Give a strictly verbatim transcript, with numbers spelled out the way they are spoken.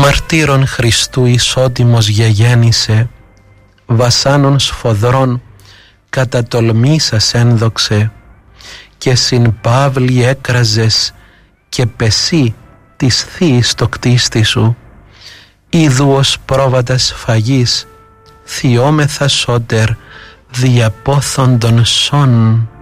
Μαρτύρων Χριστού ισότιμος γεγέννησε, βασάνων σφοδρών κατατολμήσας ένδοξε, και συν Παύλη έκραζες και πεσί της θείης το κτίστη σου, είδου ως πρόβατας φαγής θειόμεθα σώτερ διαπόθοντον σών.